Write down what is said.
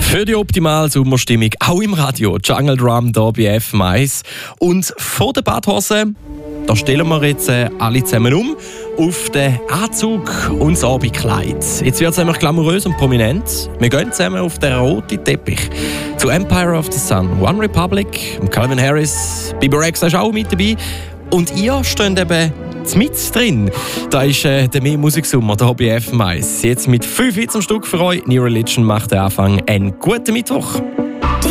Für die optimale Sommerstimmung, auch im Radio, Jungle Drum hier bei FM1. Und vor der Badhose, da stellen wir jetzt alle zusammen um auf den Anzug und das Abendkleid. Jetzt wird es nämlich glamourös und prominent. Wir gehen zusammen auf den roten Teppich zu Empire of the Sun, One Republic, Calvin Harris, Bibi Rexha ist auch mit dabei. Und ihr steht eben mit drin. Da ist der mehr Musiksommer hier bei FM1. Jetzt mit 5 Hits am Stück für euch. New Religion macht den Anfang. Einen guten Mittwoch.